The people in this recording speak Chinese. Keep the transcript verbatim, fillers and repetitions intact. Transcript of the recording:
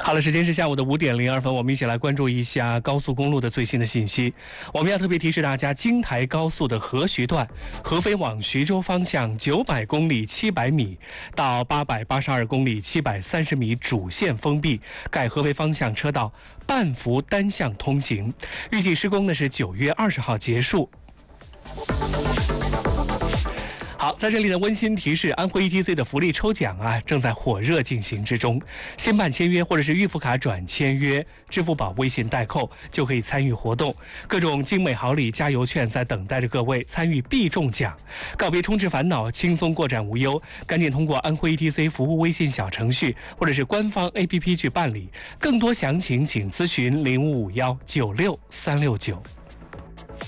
好了，时间是下午的五点零二分，我们一起来关注一下高速公路的最新的信息。我们要特别提示大家，京台高速的合徐段，合肥往徐州方向九百公里七百米到八百八十二公里七百三十米主线封闭，改合肥方向车道半幅单向通行。预计施工呢是九月二十号结束。好，在这里的温馨提示，安徽 E T C 的福利抽奖啊正在火热进行之中。先办签约或者是预付卡转签约，支付宝、微信代扣就可以参与活动，各种精美好礼、加油券在等待着各位参与必中奖，告别充斥烦恼，轻松过展无忧。赶紧通过安徽 E T C 服务微信小程序或者是官方 A P P 去办理，更多详情请咨询零五五幺九六三六九。